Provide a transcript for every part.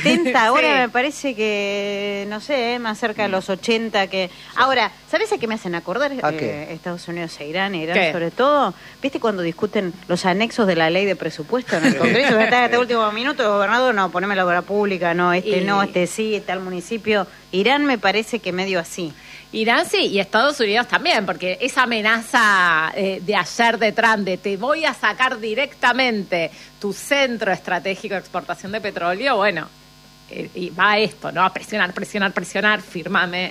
70, ahora me parece que, no sé, más cerca de los 80 que... Ahora, ¿sabes a qué me hacen acordar? Estados Unidos e Irán sobre todo. ¿Viste cuando discuten los anexos de la ley de presupuesto en el Congreso? Hasta este último minuto, el gobernador, no, poneme la obra pública, no, este sí, tal municipio. Irán me parece que medio así. Irán sí, y Estados Unidos también, porque esa amenaza de ayer de Trump, de te voy a sacar directamente tu centro estratégico de exportación de petróleo, bueno, y va a esto, ¿no? A presionar, firmame.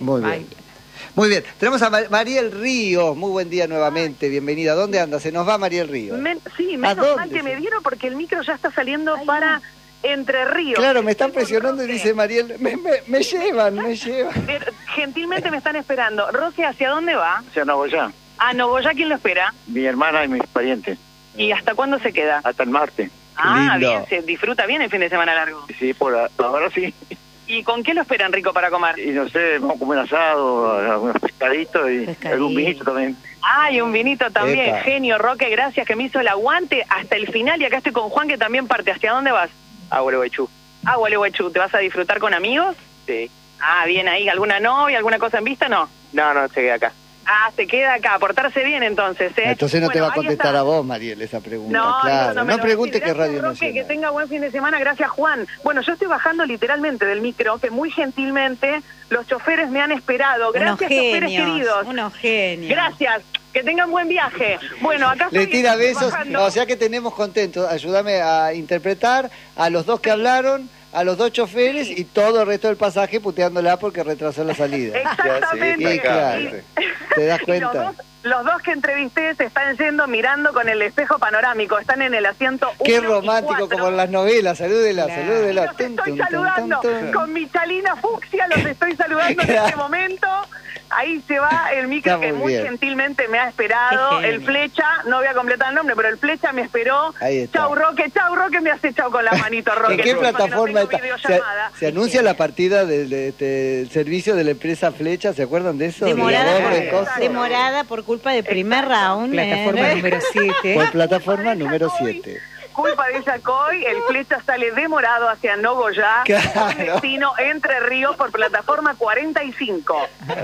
Muy bien, tenemos a Mariel Ríos, muy buen día nuevamente, bienvenida. ¿Dónde anda? Se nos va Mariel Ríos. Sí, menos mal que me dieron porque el micro ya está saliendo para... Entre Ríos. Claro, me están presionando y dice Mariel, me llevan. Gentilmente me están esperando. Roque, ¿hacia dónde va? Hacia Nogoyá. ¿A Nogoyá quién lo espera? Mi hermana y mis parientes. ¿Y hasta cuándo se queda? Hasta el martes. Bien, se disfruta bien el fin de semana largo. Sí, por ahora sí. ¿Y con qué lo esperan, Rico, para comer? Y no sé, vamos a comer asado, algunos pescaditos y algún vinito también. Y un vinito también. Epa. Genio, Roque, gracias que me hizo el aguante hasta el final. Y acá estoy con Juan, que también parte. ¿Hacia dónde vas? A Gualeguaychú. Gualeguaychú. ¿Te vas a disfrutar con amigos? Sí. Bien ahí. ¿Alguna novia, alguna cosa en vista? No. No, se queda acá. Se queda acá. Portarse bien entonces, ¿eh? Entonces no te va a contestar a vos, Mariel, esa pregunta. No, claro. No pregunte qué radio Roque, nacional. que tenga buen fin de semana. Gracias, Juan. Bueno, yo estoy bajando literalmente del micro, que muy gentilmente los choferes me han esperado. Gracias, choferes queridos. Unos genios. Gracias. Que tengan buen viaje. Bueno, acá Le estoy tira besos, bajando. o sea que tenemos contentos. Ayúdame a interpretar a los dos que hablaron, a los dos choferes y todo el resto del pasaje puteándola porque retrasó la salida. Exactamente. Sí, claro. ¿Te das cuenta? Los dos que entrevisté se están yendo mirando con el espejo panorámico. Están en el asiento 1 Qué y romántico, 4. como en las novelas. Salúdela. Los estoy saludando con mi chalina fucsia, los estoy saludando en este momento. Ahí se va el micro. Está que muy muy bien. gentilmente me ha esperado. El Flecha, no voy a completar el nombre, pero el Flecha me esperó. Ahí está. Chau, Roque, me hace chau con la manito, Roque. ¿En qué plataforma está? está? Se anuncia la partida del servicio de la empresa Flecha, ¿se acuerdan de eso? Demorada por culpa del primer round. Plataforma número 7. Por plataforma número 7. Culpa de Yacoy, el Flecha sale demorado hacia Nogoyá, con destino Entre Ríos por plataforma 45.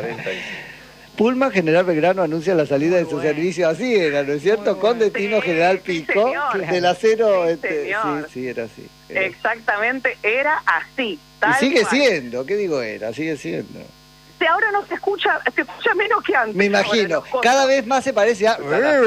Pullman General Belgrano anuncia la salida de su servicio, así era, ¿no es cierto? Con destino General Pico, del acero. Sí, era así. Exactamente, era así. Y sigue siendo, ¿qué digo era? Sigue siendo. Ahora no se escucha menos que antes. Me imagino, cada vez más se parece a...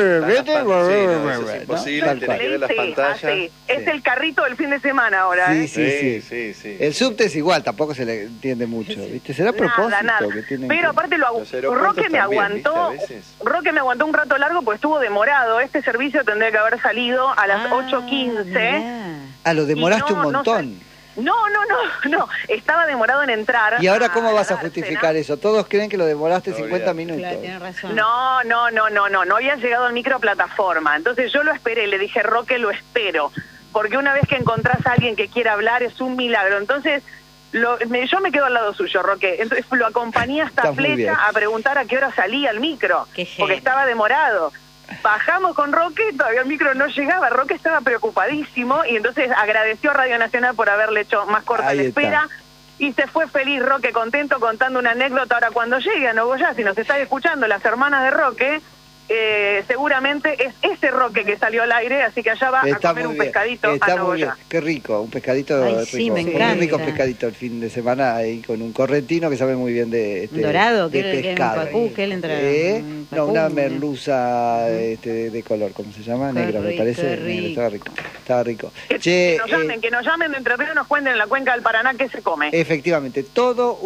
Es imposible, tenés que ver las pantallas. Es el carrito del fin de semana ahora. Sí. El subte es igual, tampoco se le entiende mucho, ¿viste? Será a propósito nada. que tienen. Pero aparte Roque me aguantó. Roque me aguantó un rato largo porque estuvo demorado. Este servicio tendría que haber salido a las 8:15. Lo demoraste un montón. No, estaba demorado en entrar. ¿Y ahora cómo vas a justificar eso? Todos creen que lo demoraste 50 minutos. Claro, tienes razón. No había llegado al microplataforma. Entonces yo lo esperé, le dije, Roque, lo espero. Porque una vez que encontrás a alguien que quiera hablar es un milagro. Entonces yo me quedo al lado suyo, Roque. Entonces lo acompañé hasta Flecha a preguntar a qué hora salía el micro. Porque estaba demorado. Bajamos con Roque, todavía el micro no llegaba, Roque estaba preocupadísimo y entonces agradeció a Radio Nacional por haberle hecho más corta la espera y se fue feliz Roque, contento, contando una anécdota. Ahora cuando llegue a Nogoyá, si nos están escuchando las hermanas de Roque, seguramente es ese Roque que salió al aire, así que allá va a comer un pescadito a Nogoyá. Qué rico, un pescadito rico. Sí, me encanta. Un rico pescadito el fin de semana ahí con un correntino que sabe muy bien de dorado, de pescado. ¿qué le entra? Una merluza de color, ¿cómo se llama? Negra, me parece. Estaba rico. Que nos llamen de Entre Ríos, nos cuenten en la cuenca del Paraná qué se come. Efectivamente, todo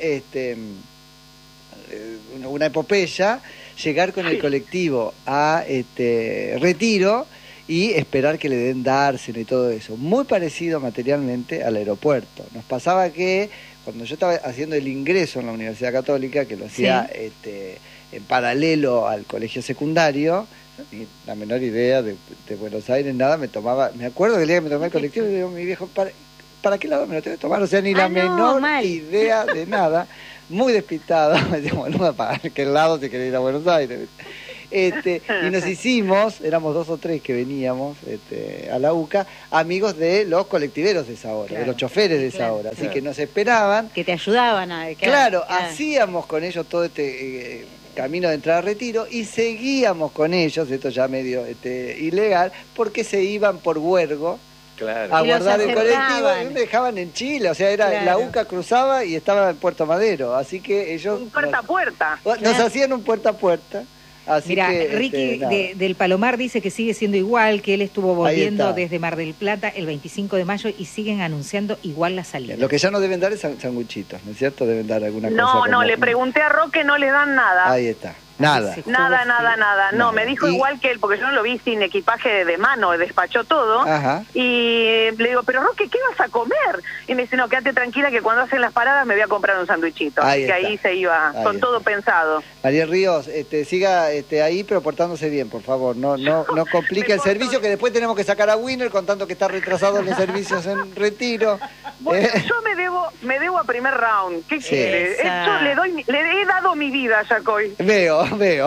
una epopeya. Llegar con el colectivo a Retiro y esperar que le den dárselo y todo eso. Muy parecido materialmente al aeropuerto. Nos pasaba que cuando yo estaba haciendo el ingreso en la Universidad Católica, que lo hacía en paralelo al colegio secundario, no tenía la menor idea de Buenos Aires, nada, me acuerdo que el día que me tomé el colectivo, le digo a mi viejo, ¿para qué lado me lo tengo que tomar? O sea, ni la menor idea de nada. Muy despistado, me decía, bueno, ¿para qué lado te querés ir a Buenos Aires? Y nos hicimos, éramos 2 o 3 que veníamos a la UCA, amigos de los colectiveros de esa hora, de los choferes de esa hora. Así que nos esperaban. Que te ayudaban a... Claro, hacíamos con ellos todo este camino de entrada a Retiro y seguíamos con ellos, esto ya medio ilegal, porque se iban por Huergo. Claro. A guardar el colectivo y me dejaban en Chile, o sea, era la UCA cruzaba y estaba en Puerto Madero, así que ellos... Un puerta a puerta. Nos hacían un puerta a puerta. Así Mira, que, Ricky del Palomar dice que sigue siendo igual, que él estuvo volviendo desde Mar del Plata el 25 de mayo y siguen anunciando igual la salida. Lo que ya no deben dar es sanguchitos, ¿no es cierto? Deben dar alguna cosa. No, le pregunté a Roque, no le dan nada. Ahí está. Nada. Nada. No, me dijo igual que él, porque yo no lo vi sin equipaje de mano, despachó todo. Ajá. Y le digo, pero Roque, ¿qué vas a comer? Y me dice, no, quédate tranquila que cuando hacen las paradas me voy a comprar un sándwichito. Así que ahí se iba, con todo pensado. María Ríos, siga ahí, pero portándose bien, por favor. No complique el servicio, que después tenemos que sacar a Winner, contando que está retrasado los servicios en Retiro. Bueno, yo me debo a primer round. ¿Qué quiere? Yo le he dado mi vida a Yacoy. Veo.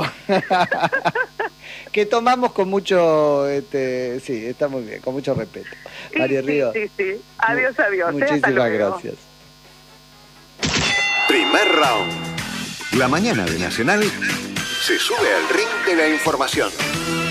Que tomamos con mucho, sí, está muy bien, con mucho respeto. Sí, María Ríos. Sí. Adiós. Muchísimas gracias. Primer round. La mañana de Nacional se sube al ring de la información.